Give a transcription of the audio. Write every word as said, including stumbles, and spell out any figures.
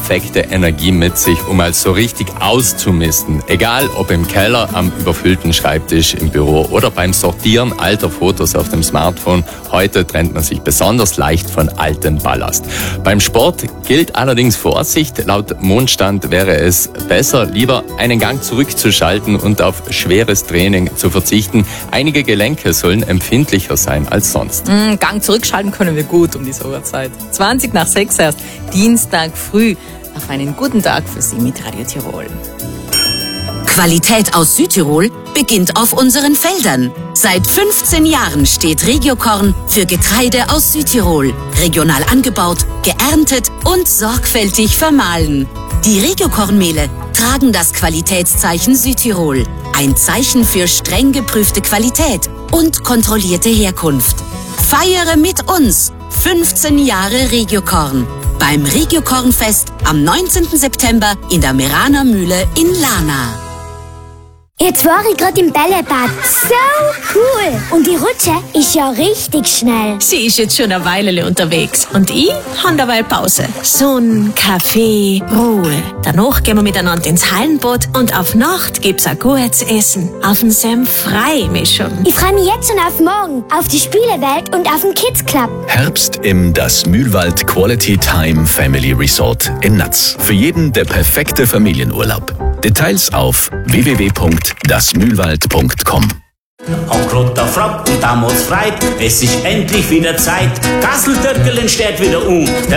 perfekte Energie mit sich, um mal so richtig auszumisten. Egal ob im Keller, am überfüllten Schreibtisch im Büro oder beim Sortieren alter Fotos auf dem Smartphone. Heute trennt man sich besonders leicht von altem Ballast. Beim Sport gilt allerdings Vorsicht. Laut Mondstand wäre es besser, lieber einen Gang zurückzuschalten und auf schweres Training zu verzichten. Einige Gelenke sollen empfindlicher sein als sonst. Mm, Gang zurückschalten können wir gut um diese Uhrzeit. zwanzig nach sechs erst, Dienstag früh. Auf einen guten Tag für Sie mit Radio Tirol. Qualität aus Südtirol beginnt auf unseren Feldern. Seit fünfzehn Jahren steht Regiokorn für Getreide aus Südtirol. Regional angebaut, geerntet und sorgfältig vermahlen. Die Regiokornmehle tragen das Qualitätszeichen Südtirol. Ein Zeichen für streng geprüfte Qualität und kontrollierte Herkunft. Feiere mit uns fünfzehn Jahre Regiokorn. Beim Regiokornfest am neunzehnten September in der Meraner Mühle in Lana. Jetzt war ich gerade im Bällebad. So cool. Und die Rutsche ist ja richtig schnell. Sie ist jetzt schon eine Weile unterwegs. Und ich habe dabei Pause. Sonne, Kaffee, Ruhe. Danach gehen wir miteinander ins Hallenbad und auf Nacht gibt's ein gutes Essen. Auf den Senf frei Mischung. Ich freue mich jetzt schon auf morgen, auf die Spielewelt und auf den Kids Club. Herbst im Das Mühlwald Quality Time Family Resort in Natz. Für jeden der perfekte Familienurlaub. Details auf w w w punkt das mühlwald punkt com. Am Klotter Frapp und damals freit, es ist endlich wieder Zeit. Gasseltöckeln steht wieder um. Der